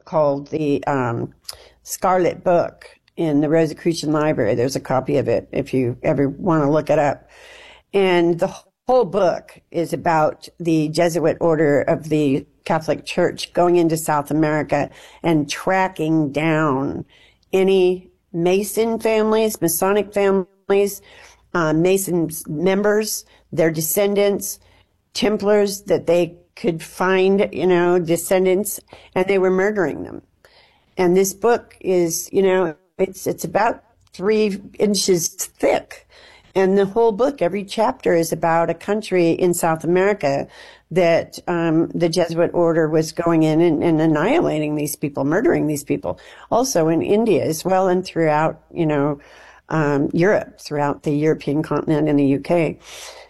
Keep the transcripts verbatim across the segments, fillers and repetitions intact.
called the um, Scarlet Book in the Rosicrucian Library. There's a copy of it if you ever want to look it up. And the whole book is about the Jesuit order of the Catholic Church going into South America and tracking down any Mason families, Masonic families, uh, Mason members, their descendants, Templars that they could find, you know, descendants, and they were murdering them. And this book is, you know, it's it's about three inches thick. And the whole book, every chapter is about a country in South America that um, the Jesuit order was going in and, and annihilating these people, murdering these people. Also in India as well, and throughout, you know, um, Europe, throughout the European continent and the U K.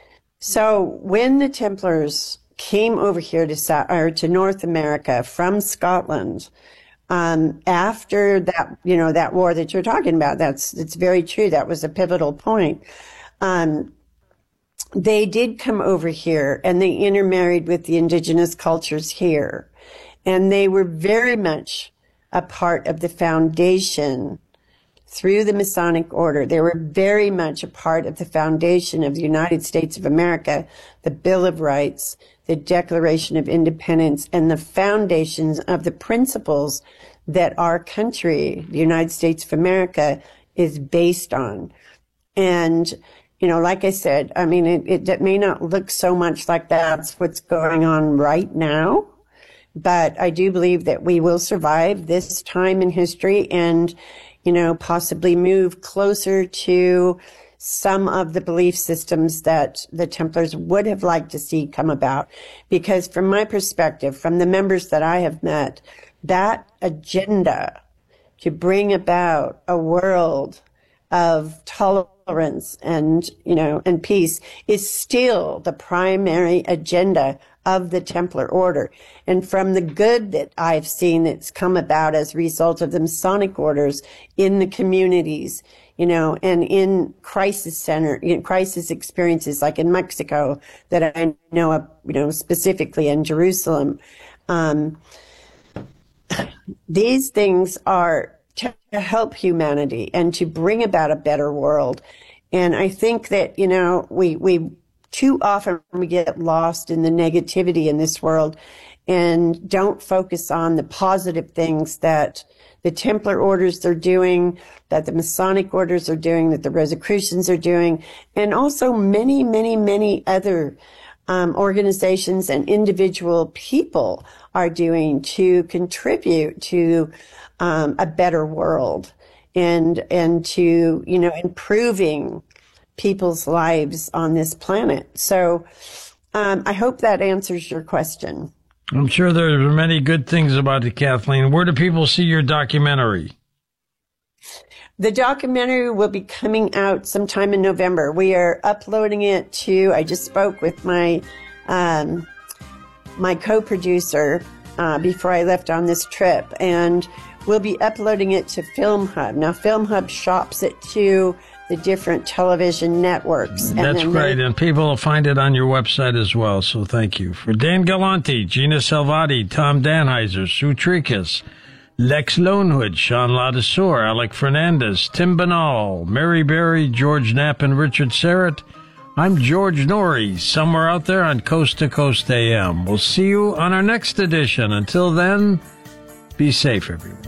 So when the Templars came over here to South, or to North America from Scotland, um, after that, you know, that war that you're talking about, that's it's very true. That was a pivotal point. Um, they did come over here and they intermarried with the indigenous cultures here. And they were very much a part of the foundation through the Masonic order. They were very much a part of the foundation of the United States of America, the Bill of Rights, the Declaration of Independence, and the foundations of the principles that our country, the United States of America, is based on. And you know, like I said, I mean, it, it may not look so much like that's what's going on right now, but I do believe that we will survive this time in history and, you know, possibly move closer to some of the belief systems that the Templars would have liked to see come about. Because from my perspective, from the members that I have met, that agenda to bring about a world of tolerance and, you know, and peace is still the primary agenda of the Templar order. And from the good that I've seen that's come about as a result of the Masonic orders in the communities, you know, and in crisis center, in crisis experiences like in Mexico that I know of, you know, specifically in Jerusalem, um, these things are to help humanity and to bring about a better world. And I think that, you know, we, we too often we get lost in the negativity in this world and don't focus on the positive things that the Templar orders are doing, that the Masonic orders are doing, that the Rosicrucians are doing, and also many, many, many other um, organizations and individual people are doing to contribute to Um, a better world and, and to, you know, improving people's lives on this planet. So, um, I hope that answers your question. I'm sure there are many good things about it, Kathleen. Where do people see your documentary? The documentary will be coming out sometime in November. We are uploading it to, I just spoke with my, um, my co-producer, uh, before I left on this trip, and we'll be uploading it to Film Hub. Now, Film Hub shops it to the different television networks. That's and great, and people will find it on your website as well, so thank you. For Dan Galante, Gina Salvati, Tom Danheiser, Sue Tricus, Lex Lonewood, Sean Ladesseur, Alec Fernandez, Tim Banal, Mary Berry, George Knapp, and Richard Serrett, I'm George Norrie, somewhere out there on Coast to Coast A M. We'll see you on our next edition. Until then, be safe, everyone.